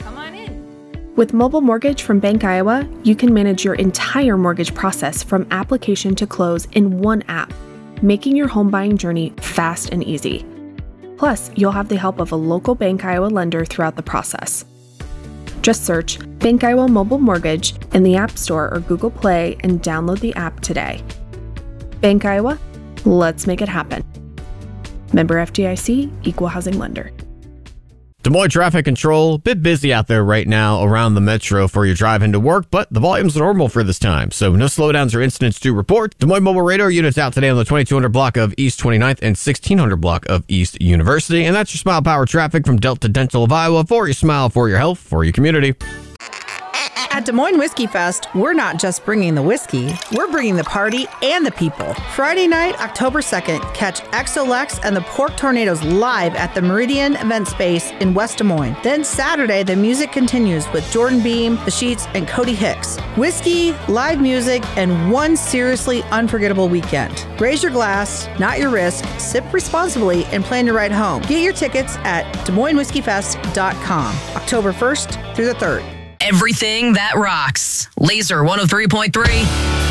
Come on in. With Mobile Mortgage from Bank Iowa, you can manage your entire mortgage process from application to close in one app, making your home buying journey fast and easy. Plus, you'll have the help of a local Bank Iowa lender throughout the process. Just search Bank Iowa Mobile Mortgage in the App Store or Google Play and download the app today. Bank Iowa, let's make it happen. Member FDIC, Equal Housing Lender. Des Moines Traffic Control, a bit busy out there right now around the metro for your drive into work, but the volume's normal for this time, so no slowdowns or incidents to report. Des Moines Mobile Radar units out today on the 2200 block of East 29th and 1600 block of East University, and that's your Smile Power traffic from Delta Dental of Iowa for your smile, for your health, for your community. At Des Moines Whiskey Fest, we're not just bringing the whiskey, we're bringing the party and the people. Friday night, October 2nd, catch XOLEX and the Pork Tornadoes live at the Meridian Event Space in West Des Moines. Then Saturday, the music continues with Jordan Beam, The Sheets, and Cody Hicks. Whiskey, live music, and one seriously unforgettable weekend. Raise your glass, not your wrist, sip responsibly, and plan your ride home. Get your tickets at DesMoinesWhiskeyFest.com, October 1st through the 3rd. Everything that rocks. Laser 103.3.